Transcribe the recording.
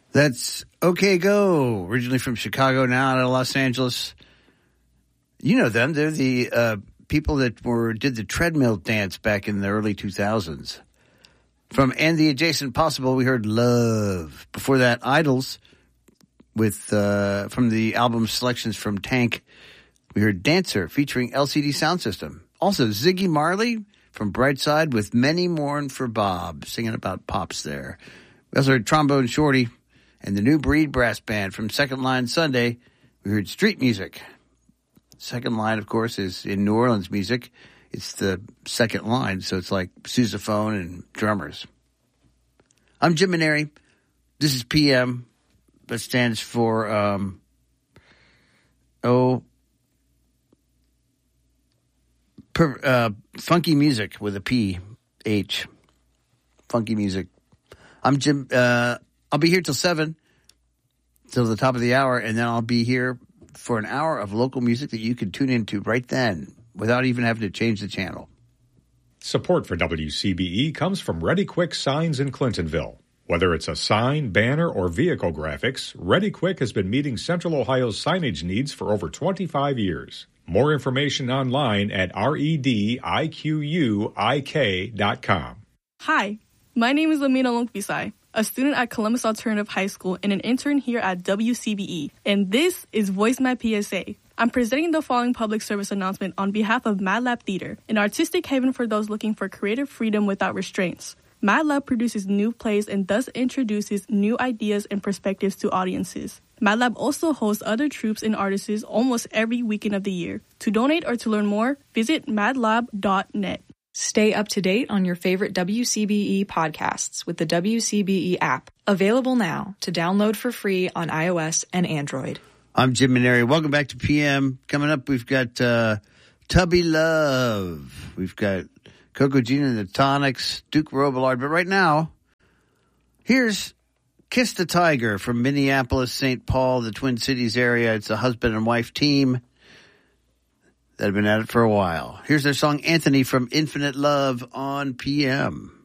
That's OK Go, originally from Chicago, now out of Los Angeles. You know them. They're the people that did the treadmill dance back in the early 2000s. From And the Adjacent Possible, we heard Love. Before that, Idols with from the album selections from Tank. We heard Dancer featuring LCD Sound System. Also, Ziggy Marley from Brightside with Many Mourn for Bob, singing about pops there. We also heard Trombone Shorty and the New Breed Brass Band from Second Line Sunday. We heard Street Music. Second Line, of course, is in New Orleans music. It's the second line, so it's like sousaphone and drummers. I'm Jim Maneri. This is PM. That stands for, funky music with a P-H. Funky music. I'm Jim. I'll be here till 7, till the top of the hour, and then I'll be here for an hour of local music that you can tune into right then without even having to change the channel. Support for WCBE comes from Ready Quick Signs in Clintonville. Whether it's a sign, banner, or vehicle graphics, Ready Quick has been meeting Central Ohio's signage needs for over 25 years. More information online at rediquuik.com. Hi, my name is Lamina Longvisai, a student at Columbus Alternative High School and an intern here at WCBE. And this is Voice My PSA. I'm presenting the following public service announcement on behalf of Mad Lab Theater, an artistic haven for those looking for creative freedom without restraints. Mad Lab produces new plays and thus introduces new ideas and perspectives to audiences. Mad Lab also hosts other troupes and artists almost every weekend of the year. To donate or to learn more, visit madlab.net. Stay up to date on your favorite WCBE podcasts with the WCBE app, available now to download for free on iOS and Android. I'm Jim Maneri. Welcome back to PM. Coming up, we've got Tubby Love. We've got Coco Jean and the Tonics, Duke Robillard. But right now, here's Kiss the Tiger from Minneapolis, St. Paul, the Twin Cities area. It's a husband and wife team that have been at it for a while. Here's their song Anthony from Infinite Love on PM.